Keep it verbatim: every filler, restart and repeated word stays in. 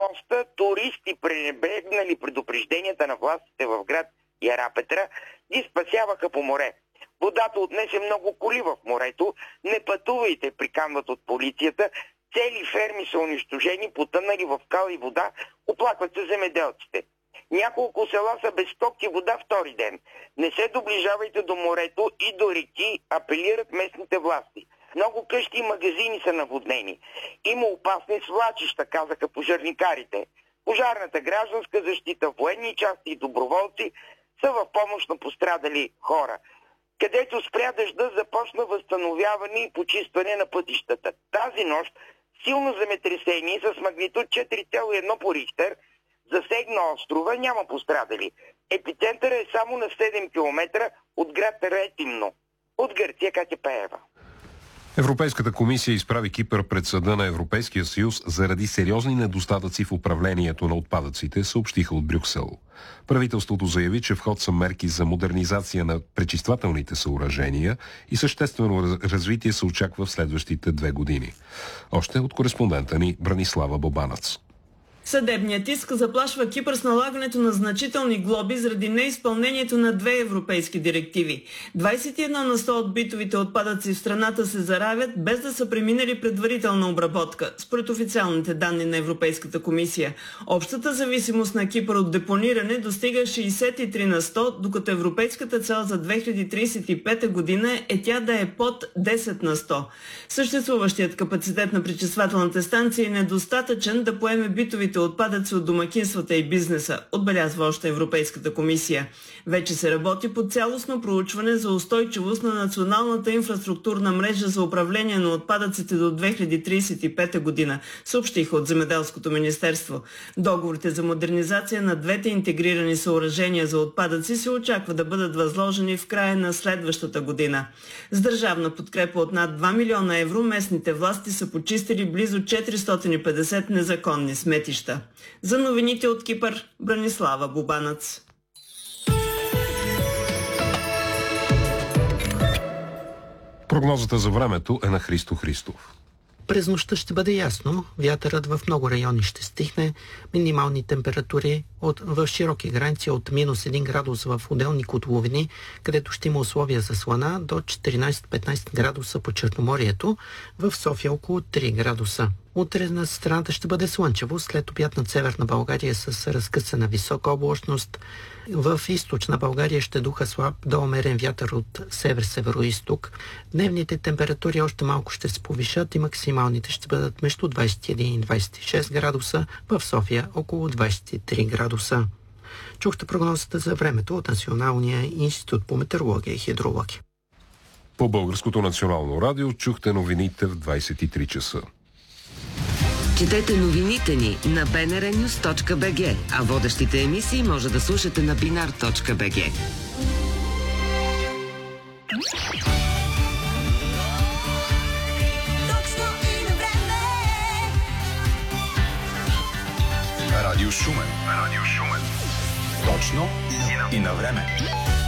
доста туристи, пренебрегнали предупрежденията на властите в град Ярапетра, ги спасяваха по море. Водата отнесе много коли в морето. Не пътувайте, приканват от полицията. Цели ферми са унищожени, потънали в кал и вода, оплакват се земеделците. Няколко села са без ток и вода втори ден. Не се доближавайте до морето и до реки, апелират местните власти. Много къщи и магазини са наводнени. Има опасни свлачища, казаха пожарникарите. Пожарната, гражданска защита, военни части и доброволци са в помощ на пострадали хора. Където спря дъжда, започна възстановяване и почистване на пътищата. Тази нощ силно земетресение с магнитуд четири цяло и едно по Рихтер засегна острова, няма пострадали. Епицентъра е само на седем километра от град Ретимно. От Гърция, Катя Пеева. Европейската комисия изправи Кипър пред съда на Европейския съюз заради сериозни недостатъци в управлението на отпадъците, съобщиха от Брюксел. Правителството заяви, че в ход са мерки за модернизация на пречиствателните съоръжения и съществено развитие се очаква в следващите две години. Още от кореспондента ни Бранислава Бобанац. Съдебният иск заплашва Кипър с налагането на значителни глоби заради неизпълнението на две европейски директиви. двадесет и едно на сто от битовите отпадъци в страната се заравят без да са преминали предварителна обработка, според официалните данни на Европейската комисия. Общата зависимост на Кипър от депониране достига шейсет и три на сто, докато европейската цел за две хиляди тридесет и пета година е тя да е под десет на сто. Съществуващият капацитет на пречиствателната станция е недостатъчен да поеме битовите отпадъци от домакинствата и бизнеса, отбелязва още Европейската комисия. Вече се работи по цялостно проучване за устойчивост на националната инфраструктурна мрежа за управление на отпадъците до две хиляди тридесет и пета година, съобщиха от Земеделското министерство. Договорите за модернизация на двете интегрирани съоръжения за отпадъци се очаква да бъдат възложени в края на следващата година. С държавна подкрепа от над два милиона евро местните власти са почистили близо четиристотин и петдесет незаконни сметища. За новините от Кипър, Бранислава Бобанац. Прогнозата за времето е на Христо Христов. През нощта ще бъде ясно, вятърът в много райони ще стихне, минимални температури от, в широки граници от минус един градус в отделни котловини, където ще има условия за слана, до четиринадесет-петнадесет градуса по Черноморието, в София около три градуса. Утре на страната ще бъде слънчево, след обяд над Северна България с разкъсана висока облачност. В източна България ще духа слаб до умерен вятър от север-североизток. Дневните температури още малко ще се повишат и максималните ще бъдат между двадесет и един и двадесет и шест градуса, в София около двадесет и три градуса. Чухте прогнозата за времето от Националния институт по метеорология и хидрология. По Българското национално радио чухте новините в двадесет и три часа. Четете новините ни на би ен ар нюс точка би джи, а водещите емисии може да слушате на бинар точка би джи. Радио Шумен. Радио Шумен. Точно и на време.